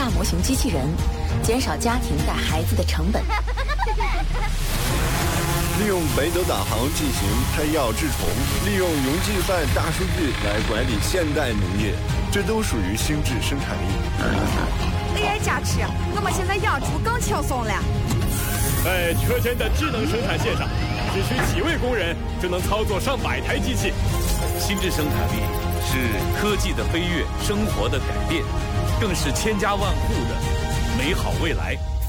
大模型机器人，减少家庭带孩子的成本。 利用北斗导航进行喷药治虫，利用云计算大数据来管理现代农业，这都属于心智生产力。 AI 加持，我们现在养猪更轻松了。 在车间的智能生产线上，只需几位工人就能操作上百台机器。 心智生产力是科技的飞跃，生活的改变，更是千家万户的美好未来。